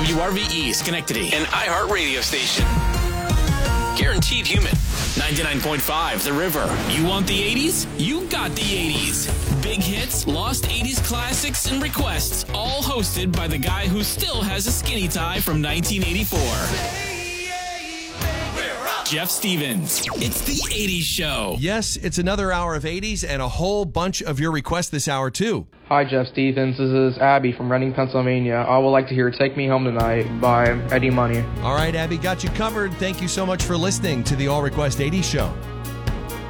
WRVE Schenectady, an iHeart radio station. Guaranteed human. 99.5 The River. You want the 80s? You got the 80s. Big hits, lost 80s classics, and requests, all hosted by the guy who still has a skinny tie from 1984. Jeff Stevens. It's the 80s Show. Yes, it's another hour of 80s and a whole bunch of your requests this hour, too. Hi, Jeff Stevens. This is Abby from Reading, Pennsylvania. I would like to hear Take Me Home Tonight by Eddie Money. All right, Abby, got you covered. Thank you so much for listening to the All Request 80s Show.